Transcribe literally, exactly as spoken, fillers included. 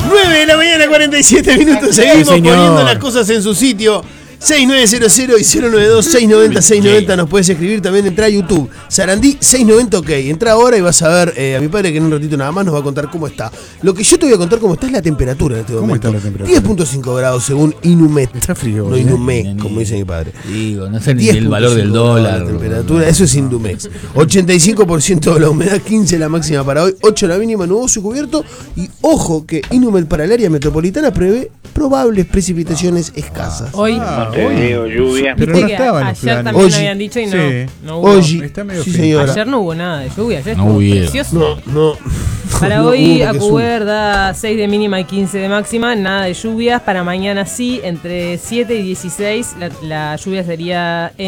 nueve de la mañana, cuarenta y siete minutos. Seguimos sí, poniendo las cosas en su sitio. seis nueve cero cero y cero nueve dos seis nueve cero seis nueve cero nos puedes escribir. También entra a YouTube Sarandí seiscientos noventa, ok. Entra ahora y vas a ver eh, a mi padre que en un ratito nada más nos va a contar cómo está. Lo que yo te voy a contar cómo está es la temperatura en este ¿Cómo momento. está la temperatura? diez punto cinco grados según Inumet. Está frío. No ¿eh? Inumet, como dice mi padre. Digo, no sé ni el valor del diez punto cinco dólar. la temperatura, eso es Indumex. ochenta y cinco por ciento de la humedad, quince la máxima para hoy, ocho la mínima, nuboso y cubierto. Y ojo que Inumet para el área metropolitana prevé probables precipitaciones escasas. Hoy, Ah, Te digo, lluvia. Pero viste no que estaba en los ayer planes. también Oye, lo habían dicho y no, sí. no hubo. Oye, Está medio sí fino. señora. Ayer no hubo nada de lluvia, ayer No estuvo hubieron. precioso. No, no. Para No, hoy, hubo que Acuber da seis de mínima y quince de máxima, nada de lluvias. Para mañana sí, entre siete y dieciséis, la, la lluvia sería en